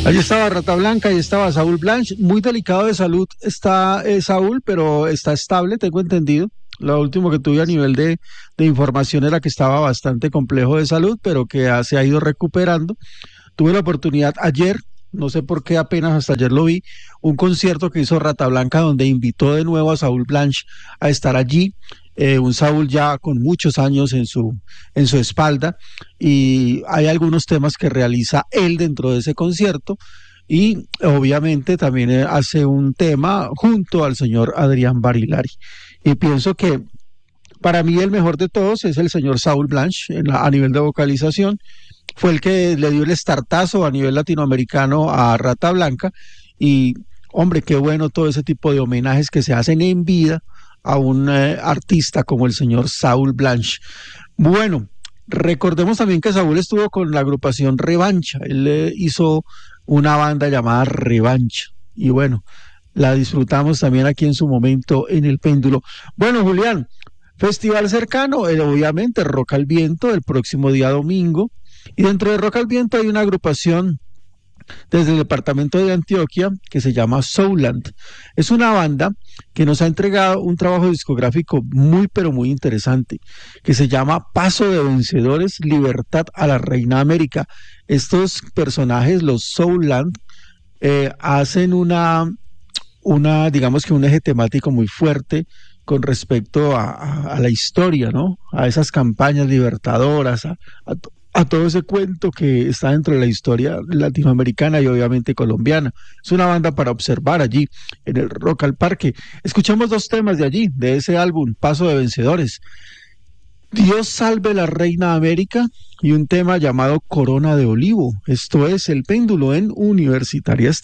Allí estaba Rata Blanca, ahí estaba Saúl Blanch, muy delicado de salud está Saúl, pero está estable, tengo entendido. Lo último que tuve a nivel de información era que estaba bastante complejo de salud, pero que se ha ido recuperando. Tuve la oportunidad ayer, no sé por qué apenas hasta ayer lo vi, un concierto que hizo Rata Blanca donde invitó de nuevo a Saúl Blanch a estar allí. Un Saúl ya con muchos años en su espalda, y hay algunos temas que realiza él dentro de ese concierto, y obviamente también hace un tema junto al señor Adrián Barilari. Y pienso que para mí el mejor de todos es el señor Saúl Blanch a nivel de vocalización. Fue el que le dio el startazo a nivel latinoamericano a Rata Blanca. Y hombre, qué bueno todo ese tipo de homenajes que se hacen en vida a un artista como el señor Saúl Blanch. Bueno, recordemos también que Saúl estuvo con la agrupación Revancha. Él hizo una banda llamada Revancha. Y bueno, la disfrutamos también aquí en su momento en el Péndulo. Bueno, Julián, festival cercano, obviamente Rock al Viento, el próximo día domingo. Y dentro de Rock al Viento hay una agrupación desde el departamento de Antioquia que se llama Souland. Es una banda que nos ha entregado un trabajo discográfico muy pero muy interesante, que se llama Paso de Vencedores, Libertad a la Reina América. Estos personajes, los Souland, hacen digamos que un eje temático muy fuerte con respecto a la historia, ¿no? A esas campañas libertadoras, a todo ese cuento que está dentro de la historia latinoamericana y obviamente colombiana. Es una banda para observar allí en el Rock al Parque. Escuchamos dos temas de allí, de ese álbum, Paso de Vencedores. Dios salve la Reina América, y un tema llamado Corona de Olivo. Esto es El Péndulo en Universitaria Estéreo.